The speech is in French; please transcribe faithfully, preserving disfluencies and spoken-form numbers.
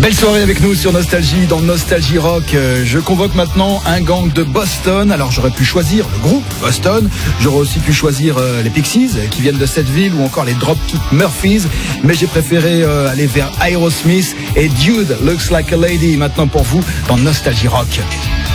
Belle soirée avec nous sur Nostalgie, dans Nostalgie Rock. Euh, je convoque maintenant un gang de Boston. Alors j'aurais pu choisir le groupe Boston, j'aurais aussi pu choisir euh, les Pixies qui viennent de cette ville, ou encore les Dropkick Murphys, mais j'ai préféré euh, aller vers Aerosmith et Dude Looks Like a Lady maintenant pour vous dans Nostalgie Rock.